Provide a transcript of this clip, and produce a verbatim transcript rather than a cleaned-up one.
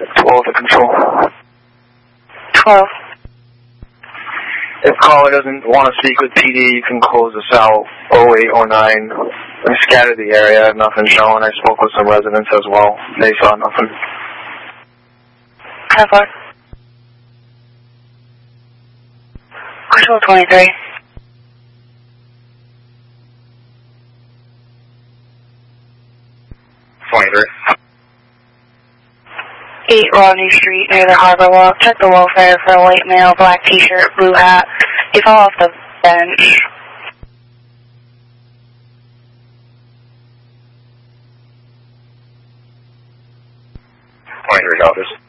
twelve to control. twelve. If caller doesn't want to speak with P D, you can close the cell oh eight oh nine. I scattered the area, nothing showing. I spoke with some residents as well. They saw nothing. ten four. Control twenty-three. twenty-three. eight Rodney Street near the Harbor Walk. Check the welfare for a white male, black t-shirt, blue hat. He fell off the bench. twenty-three, office.